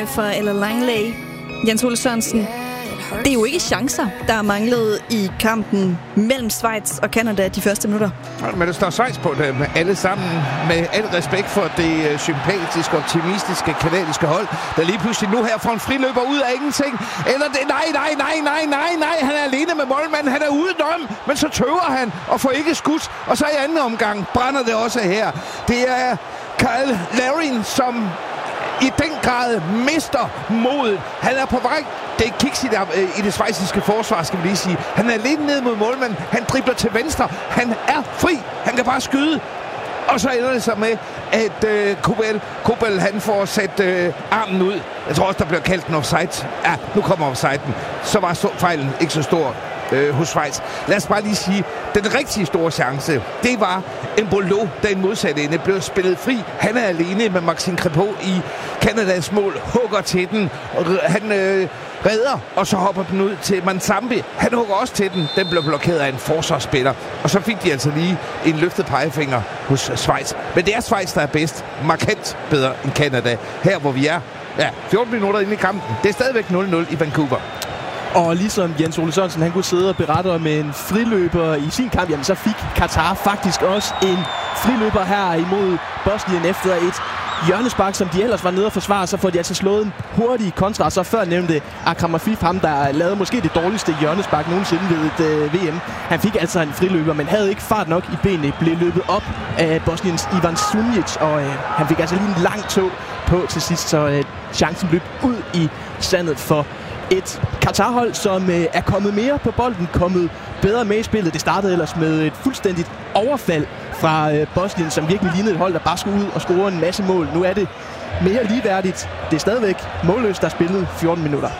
for Ella Langley. Jens Ole Sørensen, det er jo ikke chancer, der manglede i kampen mellem Schweiz og Canada de første minutter. Men der står Schweiz på dem alle sammen, med al respekt for det sympatiske, optimistiske kanadiske hold, der lige pludselig nu her får en friløber ud af ingenting. Eller det, nej, han er alene med målmanden, han er udenom, men så tøver han og får ikke skudt, og så i anden omgang brænder det også her. Det er Kyle Larin, som i den grad mister modet. Han er på vej. Det er kiks i det schweiziske forsvar, skal vi lige sige. Han er alene ned mod målmanden. Han dribler til venstre. Han er fri. Han kan bare skyde. Og så ender det så med, at Kobel han får sat armen ud. Jeg tror også, der bliver kaldt en offside. Ja, nu kommer offsiden. Så var fejlen ikke så stor hos Schweiz. Lad os bare lige sige, den rigtige store chance, det var Embolo, der i modsatte ende blev spillet fri. Han er alene med Maxime Crépeau i Kanadas mål, hugger til den. Han redder, og så hopper den ud til Manzambi. Han hugger også til den. Den blev blokeret af en forsvarsspiller. Og så fik de altså lige en løftet pegefinger hos Schweiz. Men det er Schweiz, der er bedst. Markant bedre end Canada. Her, hvor vi er 14 minutter inde i kampen. Det er stadigvæk 0-0 i Vancouver. Og ligesom Jens Ole Sørensen, han kunne sidde og berette om en friløber i sin kamp, jamen så fik Katar faktisk også en friløber her imod Bosnien efter et hjørnespark, som de ellers var nede og forsvare. Så får de altså slået en hurtig kontra. Så før nævnte Akram Afif, ham der lavede måske det dårligste hjørnespark nogensinde ved et VM. Han fik altså en friløber, men havde ikke fart nok i benene. Blev løbet op af Bosniens Ivan Sunjic, og han fik altså lige en lang tog på til sidst, så chancen løb ud i sandet for et Katar-hold, som er kommet mere på bolden, kommet bedre med i spillet. Det startede ellers med et fuldstændigt overfald fra Bosnien, som virkelig lignede et hold, der bare skulle ud og score en masse mål. Nu er det mere ligeværdigt. Det er stadigvæk målløst, der er spillet 14 minutter.